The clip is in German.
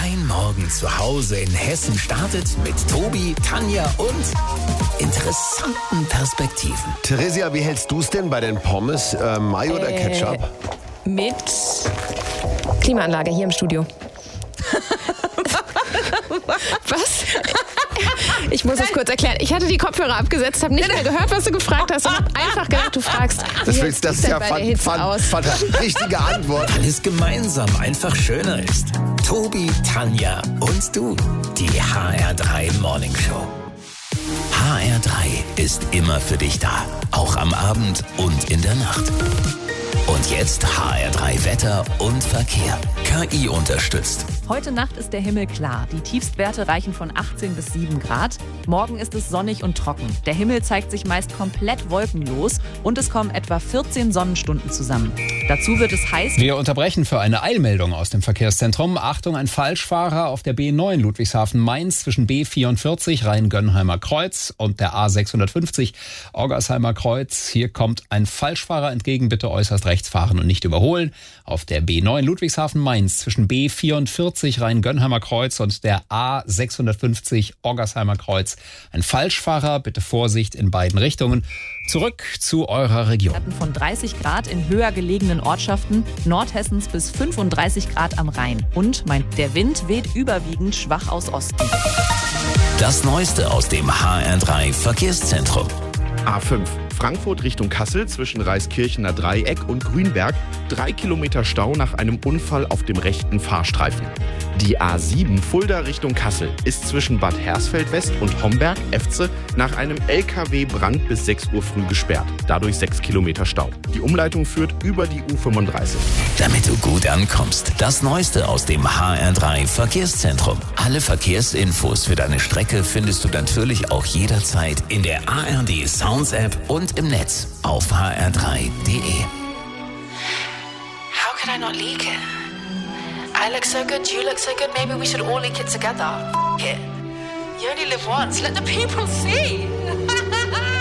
Dein Morgen zu Hause in Hessen startet mit Tobi, Tanja und interessanten Perspektiven. Theresia, wie hältst du es denn bei den Pommes? Mayo oder Ketchup? Mit Klimaanlage hier im Studio. Was? Ich muss es kurz erklären. Ich hatte die Kopfhörer abgesetzt, habe nicht mehr gehört, was du gefragt hast und habe einfach gedacht, du fragst, Das wie ist hältst du ja denn bei der Hitze aus? richtige Antwort. Weil es gemeinsam einfach schöner ist. Tobi, Tanja und du. Die HR3 Morning Show. HR3 ist immer für dich da. Auch am Abend und in der Nacht. Und jetzt HR3 Wetter und Verkehr. KI unterstützt. Heute Nacht ist der Himmel klar. Die Tiefstwerte reichen von 18 bis 7 Grad. Morgen ist es sonnig und trocken. Der Himmel zeigt sich meist komplett wolkenlos und es kommen etwa 14 Sonnenstunden zusammen. Dazu wird es heiß. Wir unterbrechen für eine Eilmeldung aus dem Verkehrszentrum. Achtung, ein Falschfahrer auf der B9 Ludwigshafen-Mainz zwischen B44 Rhein-Gönnheimer Kreuz und der A650 Orgersheimer Kreuz. Hier kommt ein Falschfahrer entgegen. Bitte äußerst rechts fahren und nicht überholen. Auf der B9 Ludwigshafen-Mainz zwischen B44 Rhein-Gönnheimer Kreuz und der A650 Orgersheimer Kreuz. Ein Falschfahrer, bitte Vorsicht in beiden Richtungen. Zurück zu eurer Region. Von 30 Grad in höher gelegenen Ortschaften Nordhessens bis 35 Grad am Rhein. Und der Wind weht überwiegend schwach aus Osten. Das Neueste aus dem HR3 Verkehrszentrum. A5 Frankfurt Richtung Kassel zwischen Reiskirchener Dreieck und Grünberg. 3 Kilometer Stau nach einem Unfall auf dem rechten Fahrstreifen. Die A7 Fulda Richtung Kassel ist zwischen Bad Hersfeld-West und Homberg-Efze nach einem LKW-Brand bis 6 Uhr früh gesperrt. Dadurch 6 Kilometer Stau. Die Umleitung führt über die U35. Damit du gut ankommst, das Neueste aus dem HR3 Verkehrszentrum. Alle Verkehrsinfos für deine Strecke findest du natürlich auch jederzeit in der ARD Sounds App und im Netz auf hr3.de. How could I not leak it? I look so good, you look so good, maybe we should all leak it together. It. You only live once, let the people see.